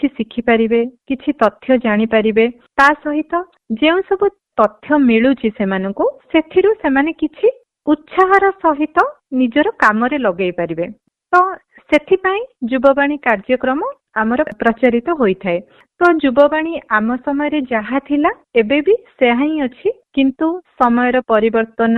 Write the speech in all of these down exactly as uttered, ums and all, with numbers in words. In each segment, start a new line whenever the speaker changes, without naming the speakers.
କିଛି ଶିଖିପାରିବେ, କିଛି ତଥ୍ୟ ଜାଣିପାରିବେ। ତା ସହିତ ଯେଉଁ ସବୁ ତଥ୍ୟ ମିଳୁଛି ସେମାନଙ୍କୁ ସେଥିରୁ ସେମାନେ କିଛି ଉତ୍ସାହର ସହିତ ନିଜର କାମରେ ଲଗେଇ ପାରିବେ। ତ ସେଥିପାଇଁ ଯୁବବାଣୀ କାର୍ଯ୍ୟକ୍ରମ ଆମର ପ୍ରଚାରିତ ହୋଇଥାଏ। ତ ଯୁବବାଣୀ ଆମ ସମୟରେ ଯାହା ଥିଲା ଏବେ ବି ସେହା ହିଁ ଅଛି, କିନ୍ତୁ ସମୟର ପରିବର୍ତ୍ତନ,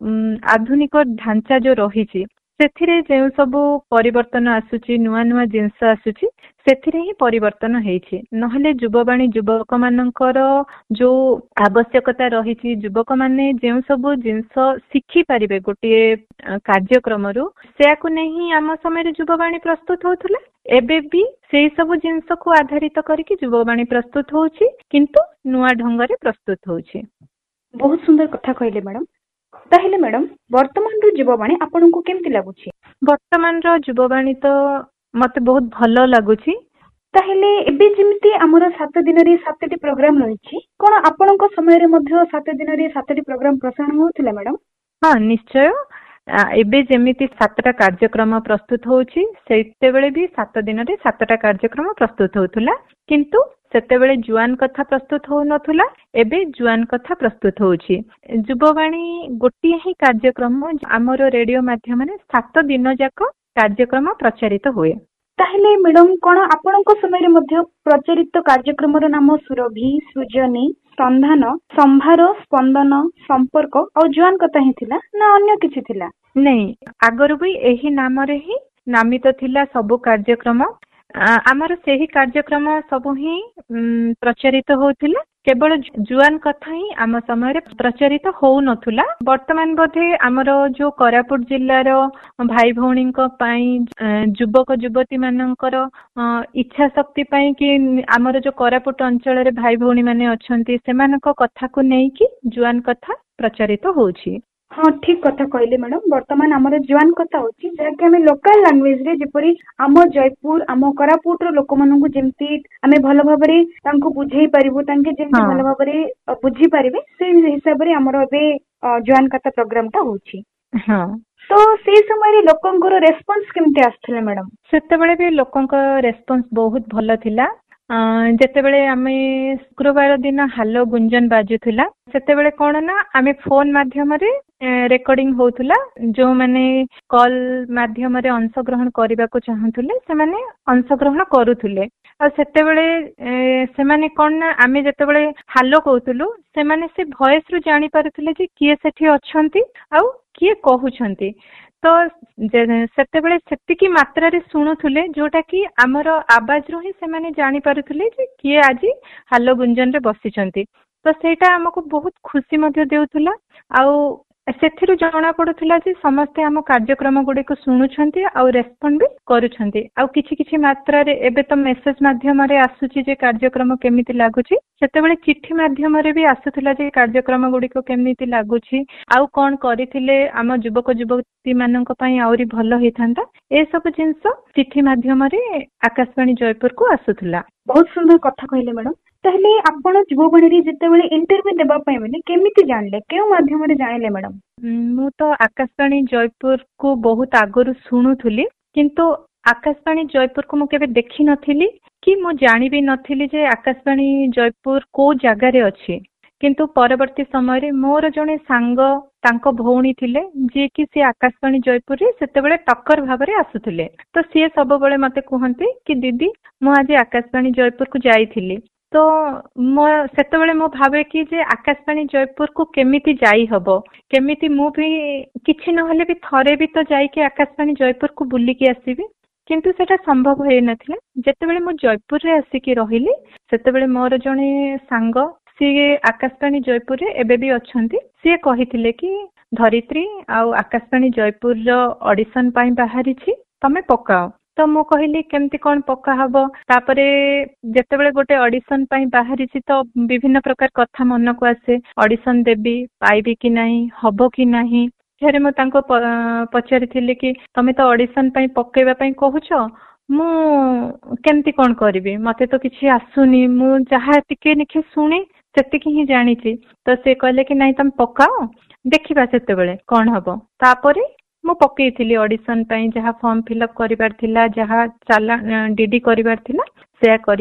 ଆଧୁନିକ ଢାଞ୍ଚା ଯୋଉ ରହିଛି ସେଥିରେ ଯେଉଁ ସବୁ ପରିବର୍ତ୍ତନ ଆସୁଛି, ନୂଆ ନୂଆ ଜିନିଷ ଆସୁଛି, ସେଥିରେ ହିଁ ପରିବର୍ତ୍ତନ ହେଇଛି। ନହେଲେ ଯୁବବାଣୀ ଯୁବକ ମାନଙ୍କର ଯୋଉ ଆବଶ୍ୟକତା ରହିଛି, ଯୁବକ ମାନେ ଯେଉଁ ସବୁ ଜିନିଷ ଶିଖିପାରିବେ ଗୋଟିଏ କାର୍ଯ୍ୟକ୍ରମରୁ, ସେୟାକୁ ନେଇ ହିଁ ଆମ ସମୟରେ ଯୁବବାଣୀ ପ୍ରସ୍ତୁତ ହଉଥିଲା। ଏବେ ବି ସେଇ ସବୁ ଜିନିଷକୁ ଆଧାରିତ କରିକି ଯୁବବାଣୀ ପ୍ରସ୍ତୁତ ହଉଛି, କିନ୍ତୁ ନୂଆ ଢଙ୍ଗରେ ପ୍ରସ୍ତୁତ ହଉଛି।
ବହୁତ ସୁନ୍ଦର କଥା କହିଲେ ମ୍ୟାଡାମ। ତାହେଲେ ମ୍ୟାଡାମ ବର୍ତ୍ତମାନର ଯୁବବାଣୀ ଆପଣଙ୍କୁ କେମିତି ଲାଗୁଛି?
ବର୍ତ୍ତମାନର ଯୁବବାଣୀ ତ ମତେ ବହୁତ ଭଲ ଲାଗୁଛି।
ତାହେଲେ ଏବେ ଯେମିତି ଆମର ସାତ ଦିନରେ ସାତଟି ପ୍ରୋଗ୍ରାମ ରହିଛି, କଣ ଆପଣଙ୍କ ସମୟରେ ମଧ୍ୟ ସାତ ଦିନରେ ସାତଟି ପ୍ରୋଗ୍ରାମ ପ୍ରସାରଣ ହଉଥିଲା ମ୍ୟାଡାମ?
ହଁ ନିଶ୍ଚୟ। ଏବେ ଯେମିତି ସାତଟା କାର୍ଯ୍ୟକ୍ରମ ପ୍ରସ୍ତୁତ ହଉଛି, ସେତେବେଳେ ବି ସାତ ଦିନରେ ସାତଟା କାର୍ଯ୍ୟକ୍ରମ ପ୍ରସ୍ତୁତ ହଉଥିଲା। କିନ୍ତୁ ସେତେବେଳେ ଜୁଆନ କଥା ପ୍ରସ୍ତୁତ ହଉନଥିଲା, ଏବେ ଜୁଆନ କଥା ପ୍ରସ୍ତୁତ ହଉଛି। ଯୁବବାଣୀ ଗୋଟିଏ ହିଁ କାର୍ଯ୍ୟକ୍ରମ ଆମର ରେଡିଓ ମାଧ୍ୟମରେ ସାତ ଦିନ ଯାକ କାର୍ଯ୍ୟକ୍ରମ ପ୍ରଚାରିତ ହୁଏ।
ତାହେଲେ ମ୍ୟାଡାମ କଣ ଆପଣଙ୍କ ସମୟରେ ମଧ୍ୟ ପ୍ରଚାରିତ କାର୍ଯ୍ୟକ୍ରମର ନାମ ସୁରଭି, ସୃଜନୀ, ସନ୍ଧାନ, ସମ୍ଭାର, ସ୍ପନ୍ଦନ, ସମ୍ପର୍କ ଆଉ ଜୁଆନ କଥା ହିଁ ଥିଲା ନା ଅନ୍ୟ କିଛି ଥିଲା?
ନାଇଁ, ଆଗରୁ ବି ଏହି ନାମରେ ହିଁ ନାମିତ ଥିଲା ସବୁ କାର୍ଯ୍ୟକ୍ରମ। ଆମର ସେହି କାର୍ଯ୍ୟକ୍ରମ ସବୁ ହିଁ ପ୍ରଚାରିତ ହଉଥିଲା। କେବଳ ଜୁଆନ କଥା ହିଁ ଆମ ସମୟରେ ପ୍ରଚାରିତ ହଉନଥିଲା। ବର୍ତ୍ତମାନ ବୋଧେ ଆମର ଯୋଉ କୋରାପୁଟ ଜିଲ୍ଲାର ଭାଇ ଭଉଣୀଙ୍କ ପାଇଁ, ଯୁବକ ଯୁବତୀ ମାନଙ୍କର ଇଚ୍ଛା ଶକ୍ତି ପାଇଁ କି ଆମର ଯୋଉ କୋରାପୁଟ ଅଞ୍ଚଳରେ ଭାଇ ଭଉଣୀ ମାନେ ଅଛନ୍ତି, ସେମାନଙ୍କ କଥାକୁ ନେଇକି ଜୁଆନ କଥା ପ୍ରଚାରିତ ହଉଛି।
ହଁ ଠିକ କଥା କହିଲେ ମ୍ୟାଡାମ। ବର୍ତ୍ତମାନ ଆମର ଜୁଆନ କଥା ହଉଛି, ଯାହାକି ଆମେ ଲୋକାଲ ଲାଙ୍ଗୁଏଜ ରେ ଯେପରି ଆମ ଜୟପୁର, ଆମ କୋରାପୁଟର ଲୋକମାନଙ୍କୁ ଯେମିତି ଆମେ ଭଲ ଭାବରେ ତାଙ୍କୁ ବୁଝେଇ ପାରିବୁ, ତାଙ୍କେ ଯେମିତି ଭଲ ଭାବରେ ବୁଝିପାରିବେ, ସେଇ ହିସାବରେ ଆମର ଏବେ ଜୁଆନ କଥା ପ୍ରୋଗ୍ରାମ ଟା ହଉଛି। ତ ସେଇ ସମୟରେ ଲୋକଙ୍କର ରେସ୍ପନ୍ସ କେମିତି ଆସୁଥିଲା ମ୍ୟାଡାମ?
ସେତେବେଳେ ବି ଲୋକଙ୍କ ରେସ୍ପନ୍ସ ବହୁତ ଭଲ ଥିଲା। ଯେତେବେଳେ ଆମେ ଶୁକ୍ରବାର ଦିନ ହାଲୋ ଗୁଞ୍ଜନ ବାଜୁଥିଲା, ସେତେବେଳେ କଣ ନା ଆମେ ଫୋନ ମାଧ୍ୟମରେ ରେକର୍ଡିଂ ହଉଥିଲା। ଯୋଉମାନେ କଲ ମାଧ୍ୟମରେ ଅଂଶଗ୍ରହଣ କରିବାକୁ ଚାହୁଁଥିଲେ ସେମାନେ ଅଂଶଗ୍ରହଣ କରୁଥିଲେ। ଆଉ ସେତେବେଳେ ସେମାନେ କଣ ନା, ଆମେ ଯେତେବେଳେ ହାଲୋ କହୁଥିଲୁ, ସେମାନେ ସେ ଭଏସ ରୁ ଜାଣି ପାରୁଥିଲେ ଯେ କିଏ ସେଠି ଅଛନ୍ତି ଆଉ କିଏ କହୁଛନ୍ତି। ତ ସେତେବେଳେ ସେତିକି ମାତ୍ରାରେ ଶୁଣୁଥିଲେ, ଯୋଉଟା କି ଆମର ଆବାଜରୁ ହିଁ ସେମାନେ ଜାଣିପାରୁଥିଲେ ଯେ କିଏ ଆଜି ହାଲୋ ଗୁଞ୍ଜନରେ ବସିଛନ୍ତି। ତ ସେଇଟା ଆମକୁ ବହୁତ ଖୁସି ମଧ୍ୟ ଦେଉଥିଲା। ଆଉ ସେଥିରୁ ଜଣା ପଡୁଥିଲା ଯେ ସମସ୍ତେ ଆମ କାର୍ଯ୍ୟକ୍ରମ ଗୁଡିକୁ ଶୁଣୁଛନ୍ତି ଆଉ ରେସ୍ପଣ୍ଡ ବି କରୁଛନ୍ତି। ଆଉ କିଛି କିଛି ମାତ୍ରାରେ ଏବେ ତ ମେସେଜ ମାଧ୍ୟମରେ ଆସୁଛି ଯେ କାର୍ଯ୍ୟକ୍ରମ କେମିତି ଲାଗୁଛି। ସେତେବେଳେ ଚିଠି ମାଧ୍ୟମରେ ବି ଆସୁଥିଲା ଯେ କାର୍ଯ୍ୟକ୍ରମ ଗୁଡିକ କେମିତି ଲାଗୁଛି, ଆଉ କଣ କରିଥିଲେ ଆମ ଯୁବକ ଯୁବତୀ ମାନଙ୍କ ପାଇଁ ଆହୁରି ଭଲ ହେଇଥାନ୍ତା, ଏସବୁ ଜିନିଷ ଚିଠି ମାଧ୍ୟମରେ ଆକାଶବାଣୀ ଜୟପୁରକୁ ଆସୁଥିଲା।
ବହୁତ ସୁନ୍ଦର କଥା କହିଲେ ମ୍ୟାଡାମ। ତାହେଲେ ଆପଣ ଯୁବବାଣୀରେ ଯେତେବେଳେ ଇଣ୍ଟରଭ୍ୟୁ ଦେବା ପାଇଁ ବୋଲି କେମିତି ଜାଣିଲେ, କେଉଁ ମାଧ୍ୟମରେ ଜାଣିଲେ ମ୍ୟାଡାମ?
ମୁଁ ତ ଆକାଶବାଣୀ ଜୟପୁରକୁ ବହୁତ ଆଗରୁ ଶୁଣୁଥିଲି, କିନ୍ତୁ ଆକାଶବାଣୀ ଜୟପୁରକୁ ମୁଁ କେବେ ଦେଖିନଥିଲି କି ମୁଁ ଜାଣିବି ନଥିଲି ଯେ ଆକାଶବାଣୀ ଜୟପୁର କୋଉ ଜାଗାରେ ଅଛି। କିନ୍ତୁ ପରବର୍ତ୍ତୀ ସମୟରେ ମୋର ଜଣେ ସାଙ୍ଗ, ତାଙ୍କ ଭଉଣୀ ଥିଲେ ଯିଏକି ସେ ଆକାଶବାଣୀ ଜୟପୁରରେ ସେତେବେଳେ ଟକର ଭାବରେ ଆସୁଥିଲେ। ତ ସିଏ ସବୁବେଳେ ମତେ କୁହନ୍ତି କି ଦିଦି ମୁଁ ଆଜି ଆକାଶବାଣୀ ଜୟପୁରକୁ ଯାଇଥିଲି। ତ ମୋ ସେତେବେଳେ ମୁଁ ଭାବେ କି ଯେ ଆକାଶବାଣୀ ଜୟପୁରକୁ କେମିତି ଯାଇ ହବ, କେମିତି ମୁଁ ବି କିଛି ନହେଲେ ବି ଥରେ ବି ତ ଯାଇକି ଆକାଶବାଣୀ ଜୟପୁରକୁ ବୁଲିକି ଆସିବି। କିନ୍ତୁ ସେଟା ସମ୍ଭବ ହେଇନଥିଲା। ଯେତେବେଳେ ମୁଁ ଜୟପୁରରେ ଆସିକି ରହିଲି, ସେତେବେଳେ ମୋର ଜଣେ ସାଙ୍ଗ, ସିଏ ଆକାଶବାଣୀ ଜୟପୁରରେ ଏବେ ବି ଅଛନ୍ତି, ସିଏ କହିଥିଲେ କି ଧରିତ୍ରୀ ଆଉ ଆକାଶବାଣୀ ଜୟପୁରର ଅଡିସନ ପାଇଁ ବାହାରିଛି, ତମେ ପକାଅ। ତ ମୁଁ କହିଲି କେମିତି କଣ ପକା ହବ? ତାପରେ ଯେତେବେଳେ ଗୋଟେ ଅଡିସନ ପାଇଁ ବାହାରିଛି ତ ବିଭିନ୍ନ ପ୍ରକାର କଥା ମନକୁ ଆସେ, ଅଡିସନ ଦେବି, ପାଇବି କି ନାହିଁ, ହବ କି ନାହିଁ। ଫେରେ ମୁଁ ତାଙ୍କୁ ପଚାରିଥିଲି କି ତମେ ତ ଅଡିସନ ପାଇଁ ପକେଇବା ପାଇଁ କହୁଛ, ମୁଁ କେମିତି କଣ କରିବି, ମତେ ତ କିଛି ଆସୁନି, ମୁଁ ଯାହା ଟିକେ ନିଖେ ଶୁଣି ସେତିକି ହିଁ ଜାଣିଛି। ତ ସେ କହିଲେ କି ନାଇଁ ତମେ ପକାଅ, ଦେଖିବା ସେତେବେଳେ କଣ ହବ। ତାପରେ ମୁଁ ପକେଇଥିଲି ଅଡିସନ ପାଇଁ, ଯାହା ଫର୍ମ ଫିଲଅପ କରିବାର ଥିଲା, ଯାହା ଚାଲା ଡିଡି କରିବାର ଥିଲା, ସେୟା କରି